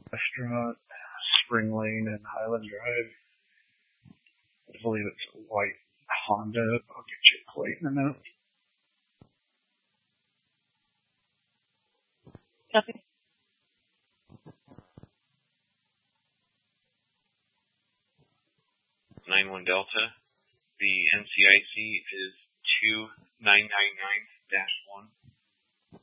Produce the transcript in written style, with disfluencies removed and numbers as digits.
Restaurant, Spring Lane, and Highland Drive. I believe it's a white Honda. I'll get you a plate in a minute. Copy. 91 Delta. The NCIC is 2999-1.